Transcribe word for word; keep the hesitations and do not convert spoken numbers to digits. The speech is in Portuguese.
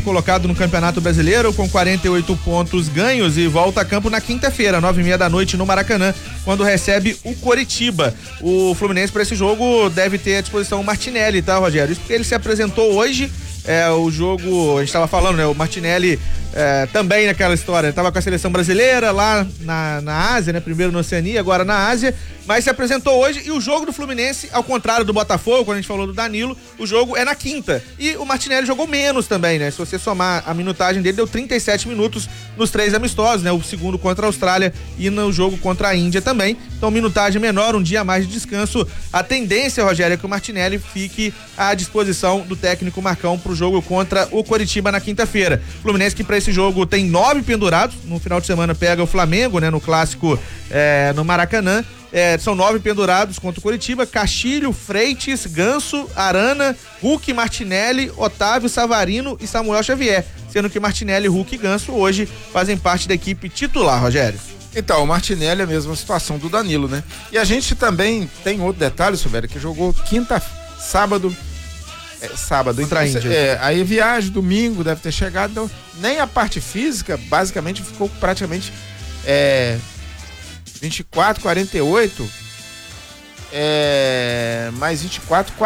colocado no Campeonato Brasileiro com quarenta e oito pontos ganhos e volta a campo na quinta-feira, nove e meia da noite no Maracanã, quando recebe o Coritiba. O Fluminense para esse jogo deve ter à disposição o Martinelli, tá, Rogério? Isso porque ele se apresentou hoje. É, o jogo, a gente estava falando, né? O Martinelli é, também naquela história, estava com a seleção brasileira lá na, na Ásia, né? Primeiro na Oceania, agora na Ásia, mas se apresentou hoje e o jogo do Fluminense, ao contrário do Botafogo, quando a gente falou do Danilo, o jogo é na quinta. E o Martinelli jogou menos também, né? Se você somar a minutagem dele, deu trinta e sete minutos nos três amistosos, né? O segundo contra a Austrália e no jogo contra a Índia também. Então, minutagem menor, um dia a mais de descanso. A tendência, Rogério, é que o Martinelli fique à disposição do técnico Marcão pro jogo contra o Coritiba na quinta-feira. Fluminense que para esse jogo tem nove pendurados, no final de semana pega o Flamengo, né, no clássico é, no Maracanã. É, são nove pendurados contra o Coritiba: Castilho, Freitas, Ganso, Arana, Hulk, Martinelli, Otávio, Savarino e Samuel Xavier, sendo que Martinelli, Hulk e Ganso hoje fazem parte da equipe titular, Rogério. Então, o Martinelli é a mesma situação do Danilo, né? E a gente também tem outro detalhe, Silvério, que jogou quinta, sábado, é, sábado, contra então, a Índia. É, aí viagem, domingo deve ter chegado, então nem a parte física, basicamente ficou praticamente é, vinte e quatro, quarenta e oito, é, mais vinte e quatro,